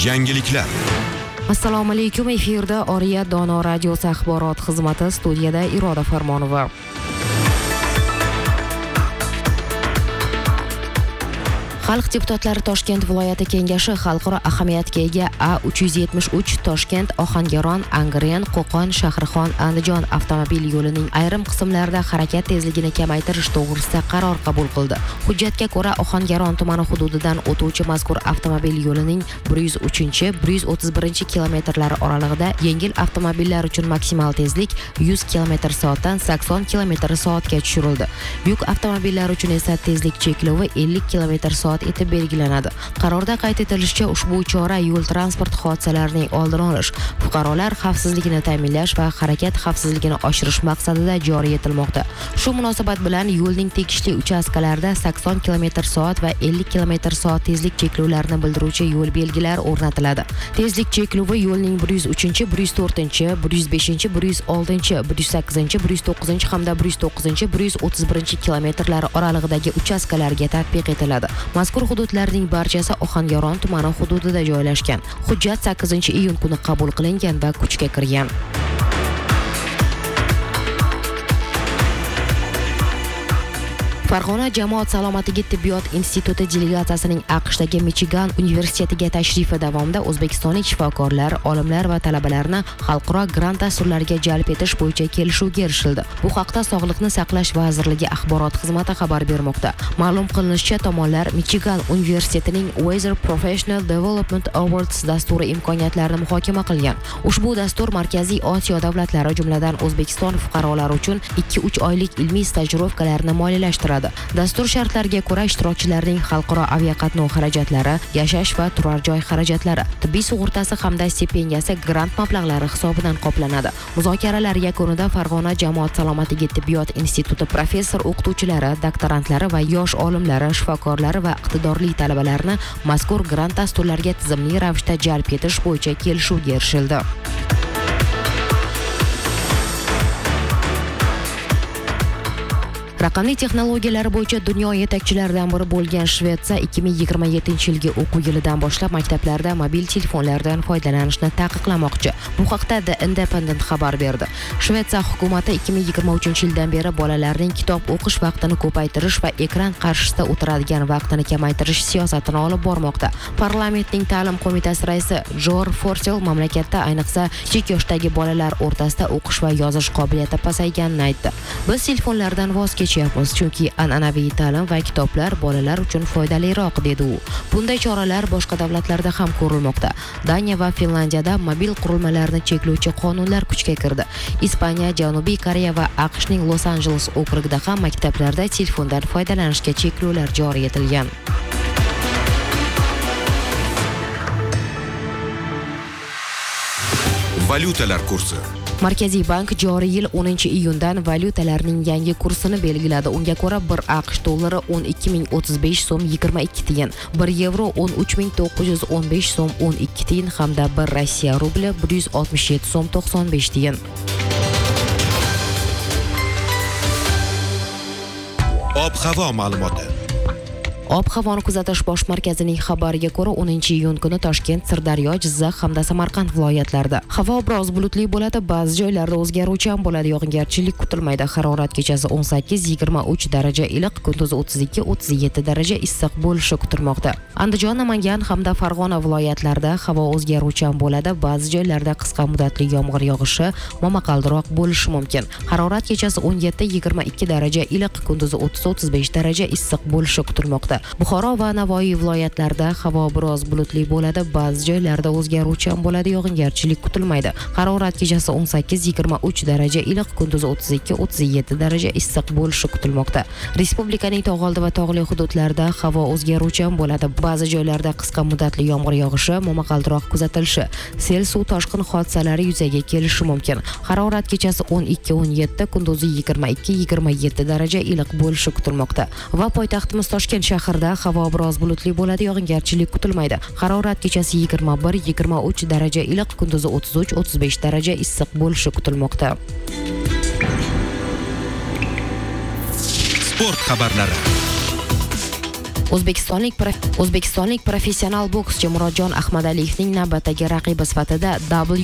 Yangiliklar. Assalomu alaykum, efirda Oriyat Dono radiosi axborot xizmati, studiyada Iroda Farmonova. Xalq deputatlari Toshkent viloyati kengashi xalqaro ahamiyatga ega A373 Toshkent Ohangaron Angren Qo'qon Shahrixon Andijon avtomobil yo'lining ayrim qismlarida harakat tezligini kamaytirish to'g'risida qaror qabul qildi. Hujjatga ko'ra Ohangaron tumani hududidan o'tuvchi mazkur avtomobil yo'lining 103-131 kilometrlari oralig'ida yengil avtomobillar uchun maksimal tezlik 100 km/soatdan 80 km/soatga tushirildi. Yuk avtomobillari uchun esa tezlik cheklovi 50 km/soat etib belgilanadi. Qarorda qayd etilishicha, ushbu chora yo'l transport hodisalarining oldini olish, fuqarolar xavfsizligini ta'minlash va harakat xavfsizligini oshirish maqsadida joriy etilmoqda. Shu munosabat bilan yo'lning tegishli uchastkalarida 80 km/soat va 50 km/soat tezlik cheklovlarini bildiruvchi yo'l belgilari o'rnatiladi. Tezlik cheklovi yo'lning 103, 104, 105, 106, 108, 109 hamda 109, 131 kilometrlar oralig'idagi uchastkalarga tatbiq etiladi. Mazkur hududlarning barchasi Ohangaron tumani hududida joylashgan. Hujjat 8-iyun kuni qabul qilingan va kuchga kirgan. Farg'ona jamoat salomatligi tibbiyot instituti delegatsiyasining AQShdagi Michigan universitetiga tashrifi davomida o'zbekistonlik shifokorlar, olimlar va talabalarni xalqaro grant dasturlariga jalb etish bo'yicha kelishuvga erishildi. Bu haqda Sog'liqni saqlash vazirligi axborot xizmati xabar bermoqda. Ma'lum qilinishicha, tomonlar Michigan universitetining Weather Professional Development Awards dasturi imkoniyatlarini muhokama qilgan. Ushbu dastur Markaziy Osiyo davlatlari, jumladan O'zbekiston fuqarolari uchun 2-3 oylik ilmiy stajirovkalarni moliyalashtiradi. Dastur shartlariga ko'ra ishtirokchilarning xalqaro aviaqatnov xarajatlari, yashash va turar joy xarajatlari, tibbiy sug'urtasi hamda stipendiyasi grant mablag'lari hisobidan qoplanadi. Muzokaralar yakunida Farg'ona jamoat salomatligi tibbiyot instituti professor o'qituvchilari, doktorantlari va yosh olimlari, shifokorlari va iqtidorli talabalarni mazkur grant dasturlariga tizimli ravishda jalb etish bo'yicha kelishuvga erishildi. Raqamli texnologiyalar bo'yicha dunyo yetakchilaridan biri bo'lgan Shvetsiya 2027-yilgi o'quv yilidan boshlab maktablarda mobil telefonlardan foydalanishni taqiqlamoqchi. Bu haqda The Independent xabar berdi. Shvetsiya hukumati 2023-yildan beri bolalarning kitob o'qish vaqtini ko'paytirish va ekran qarshisida o'tiradigan vaqtini kamaytirish siyosatini olib bormoqda. Parlamentning ta'lim qo'mitasi raisi Jor Fortel mamlakatda ayniqsa kichik yoshdagi bolalar o'rtasida o'qish va yozish qobiliyati pasayganini aytdi. Biz telefonlardan voz kechyapmiz, chunki an'anaviy ta'lim va kitoblar bolalar uchun foydaliroq, dedi u. Bunday choralar boshqa davlatlarda ham ko'rilmoqda. Daniya va Finlandiyada mobil qurilmalarni cheklovchi qonunlar kuchga kirdi. Ispaniya, Janubiy Koreya va AQShning Los-Anjeles okrugida ham maktablarda telefondan foydalanishga cheklovlar joriy etilgan. Valyutalar kursi. Markaziy bank joriy yil 10-iyundan valyutalarning yangi kursini belgiladi. Unga ko'ra 1 AQSh dollari 12.035 so'm 22 tiyin, 1 yevro 13.915 so'm 12 tiyin hamda 1 Rossiya rubli 167 so'm 95 tiyin. Ob-havo ma'lumoti. Ob-havoni kuzatish bosh markazining xabariga ko'ra 10-iyun kuni Toshkent, Sirdaryo, Jizzax hamda Samarqand viloyatlarida havo biroz bulutli bo'ladi, ba'zi joylarda o'zgaruvchan bo'ladi, yog'ingarchilik kutilmaydi. Harorat kechasi 18-23 daraja iliq, kunduzi 32-37 daraja issiq bo'lishi kutilmoqda. Andijon, Namangan hamda Farg'ona viloyatlarida havo o'zgaruvchan bo'ladi, ba'zi joylarda qisqa muddatli yomg'ir yog'ishi, momaqaldiroq bo'lishi mumkin. Harorat kechasi 17-22 daraja iliq, kunduzi 30-35 daraja issiq bo'lishi kutilmoqda. Buxoro va Navoiy viloyatlarida havo biroz bulutli bo'ladi, ba'zi joylarda o'zgaruvchan bo'ladi, yog'ingarchilik kutilmaydi. Harorat kechasi 18-23 daraja iliq, kunduzi 32-37 daraja issiq bo'lishi kutilmoqda. Respublikaning tog' oldi va tog'li hududlarida havo o'zgaruvchan bo'ladi, ba'zi joylarda qisqa muddatli yomg'ir yog'ishi, momaqaldiroq kuzatilishi, sel suv toshqin hodisalari yuzaga kelishi mumkin. Harorat kechasi 12-17, kunduzi 22-27 daraja iliq bo'lishi kutilmoqda. Va poytaxtimiz Toshkent shahrida havo biroz bulutli bo'ladi, yog'ingarchilik kutilmaydi. Harorat kechasi 21-23 daraja iliq, kunduzi 33-35 daraja issiq bo'lishi kutilmoqda. Sport xabarlari. O'zbekistonlik professional bokschi Murodjon Ahmadaliyevning navbatdagi raqibi sifatida